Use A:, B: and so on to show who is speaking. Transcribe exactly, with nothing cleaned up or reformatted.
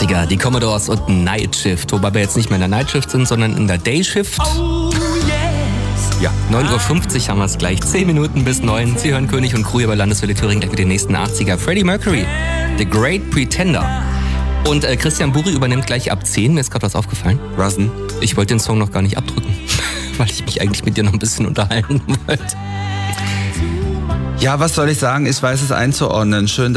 A: achtziger, die Commodores und Night Shift. Wobei wir jetzt nicht mehr in der Night Shift sind, sondern in der Day Shift. Ja, neun Uhr fünfzig haben wir es gleich. zehn Minuten bis neun. Sie hören König und Crew hier bei Landeswelle Thüringen gleich mit den nächsten achtziger. Freddie Mercury, The Great Pretender. Und äh, Christian Buri übernimmt gleich ab zehn. Mir ist gerade was aufgefallen.
B: Was denn?
A: Ich wollte den Song noch gar nicht abdrücken, weil ich mich eigentlich mit dir noch ein bisschen unterhalten wollte.
B: Ja, was soll ich sagen? Ich weiß es einzuordnen. Schön,